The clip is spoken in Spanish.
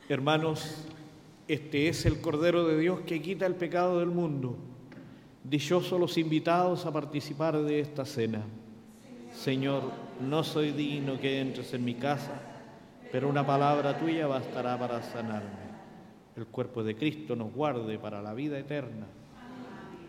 Hermanos, este es el Cordero de Dios que quita el pecado del mundo. Dichosos los invitados a participar de esta cena. Señor, no soy digno que entres en mi casa, pero una palabra tuya bastará para sanarme. El cuerpo de Cristo nos guarde para la vida eterna.